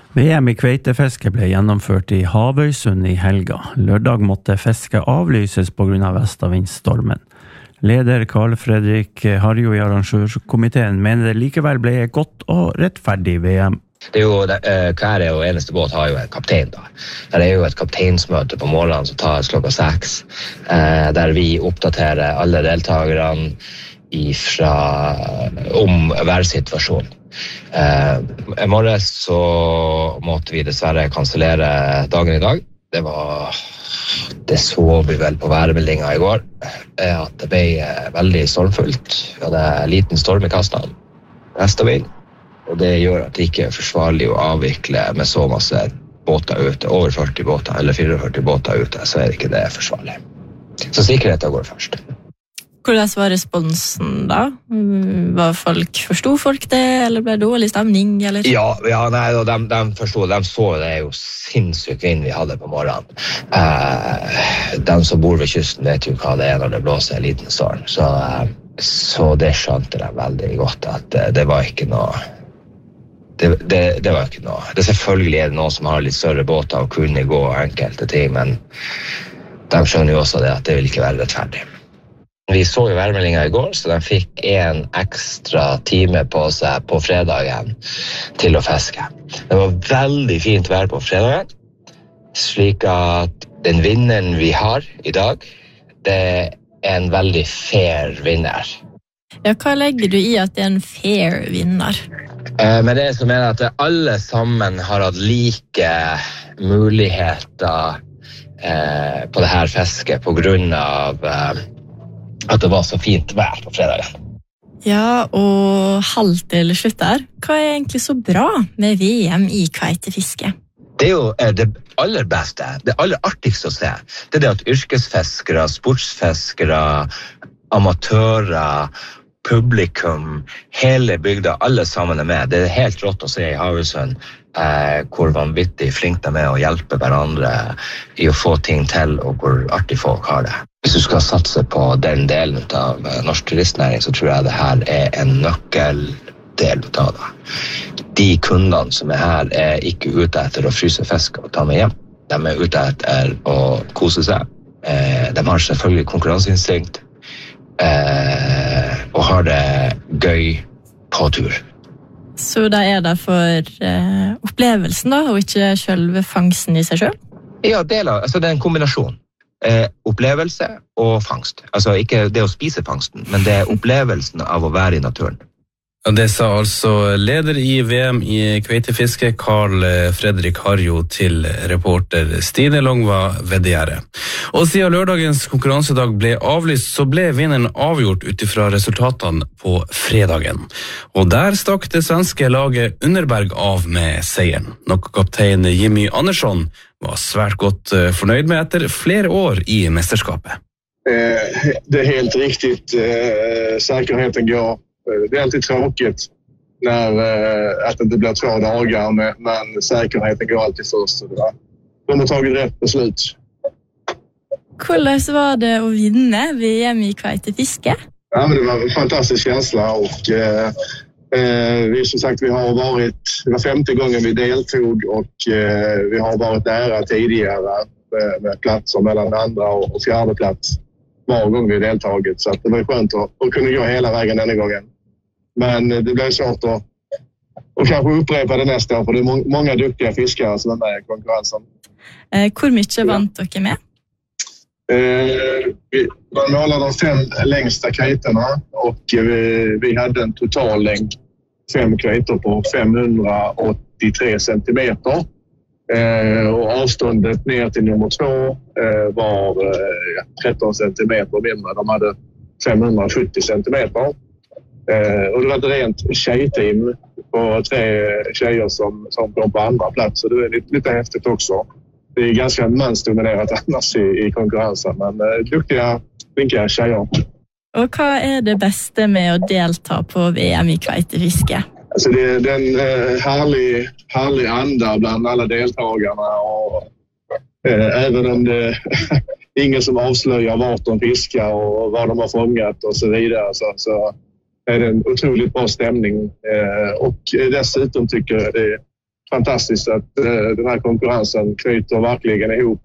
VM I kveitefiske ble gjennomført I Havøysund I helga. Lørdag måtte fiske avlyses på grunn av vestavindstormen. Leder Carl Fredrik Harjo I arrangørskomiteen mener det likevel ble et godt og rettferdig VM. Det jo, hver og eneste båt har jo en kaptein da. Det jo et kapteinsmøte på morgenen som tar klokka 6, der vi oppdaterer alle deltagerne om værsituasjonen. I morges så måtte vi dessverre kansellere dagen I dag. Det så vi vel på værmeldingen I går, at det ble veldig stormfullt. Vi hadde liten storm I kastene, vestavind, og det gjør at det ikke forsvarlig å avvikle med så masse båter ute, over 40 båter eller 44 båter ute, så det ikke det forsvarlig. Så sikkerheten går først. Hvordan var responsen da? Forstod folk det, eller ble det dårlig stemning? Eller? Ja, nei, de forstod, de så det jo sinnssykt vind vi hadde på morgenen. De som bor ved kysten vet jo hva det når det blåser en liten storm, så det skjønte de veldig godt, at det var ikke noe. Det var ikke noe. Det selvfølgelig det noen som har litt større båter og kunne gå enkelte ting, men de skjønner jo også det at det vil ikke være rettferdig. Vi så jo værmeldingen I går, så de fikk en ekstra time på seg på fredagen til å fiske. Det var veldig fint vær på fredagen, slik at den vinneren vi har I dag, det en veldig fair vinner. Ja, hva legger du I at det en fair vinner? Men det som at alle sammen har hatt like muligheter på det her fisket på grunn av at det var så fint vær på fredagen. Ja, og halvt til slutt der. Hva egentlig så bra med VM I kveitefiske? Det jo det aller beste, det aller artigste å se. Det det at yrkesfiskere, sportsfiskere, amatører, publikum, hele bygda, alle sammen med. Det helt rått å se I Havøysund hvor vanvittig flink de å hjelpe hverandre I å få ting til, og hvor artig folk har det. Hvis du skal satse på den delen av norsk turistnæring, så tror jeg det her en nøkkeldel av det. De kundene som her ikke ute etter å fryse fisk og ta med hjem. De ute etter å kose seg. De har selvfølgelig konkurranseinstinkt og har det gøy på tur. Så da der for opplevelsen da, og ikke selve fangsten I seg selv? Ja, det en kombinasjon. Opplevelse og fangst. Altså ikke det å spise fangsten, men det opplevelsen av å være I naturen. Ja, det sa altså leder I VM I kveitefiske, Carl Fredrik Harjo, til reporter Stine Longva Veddiere. Og siden lørdagens konkurransedag ble avlyst, så ble vinneren avgjort utifra resultatene på fredagen. Og der stakk det svenske laget Underberg av med seieren. Noe kaptein Jimmy Andersson var svært godt fornøyd med etter flere år I mesterskapet. Det helt riktigt. Säkerheten går. Det alltid tråkigt när att det inte blir 2 dagar, men säkerheten går alltid först. De har tagit rätt beslut. Hvordan var det å vinne VM I kveitefiske? Ja, men det var en fantastisk känsla och vi som sagt det var 50 gånger vi deltog och vi har varit nära tidigare med platser mellan andra och fjärde plats var gång vi deltagit, så att det var skönt att kunna gå hela vägen denna gången. Men det blev svårt att kanske upprepa det nästa år, för det är många duktiga fiskare som med I konkurrensen. Hvor mye vant dere med? Vi målade de 5 längsta kveiterna och vi hade en total längd 5 kveiter på 583 centimeter. Och avståndet ner till nummer 2 var 13 centimeter mindre. De hade 570 centimeter. Och det var ett rent tjejteam på 3 tjejer som kom på andra plats. Så det är lite häftigt också. Det är ganska mansdominerat annars I konkurrensen, men duktiga, flinka tjejer. Og hva det beste med å delta på VM I kveitefiske? Alltså det är en härlig anda bland alla deltagarna, och även om det ingen som avslöjar vart de fiskar och vad de har fångat och så vidare, så är det en otroligt bra stämning. Och dessutom tycker jag det är fantastiskt att den här konkurrensen knyter verkligen ihop